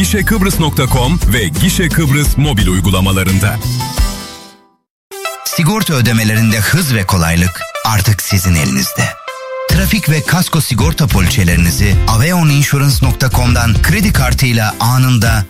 gişekıbrıs.com ve Gişe Kıbrıs mobil uygulamalarında. Sigorta ödemelerinde hız ve kolaylık artık sizin elinizde. Trafik ve kasko sigorta poliçelerinizi aveoninsurance.com'dan kredi kartıyla anında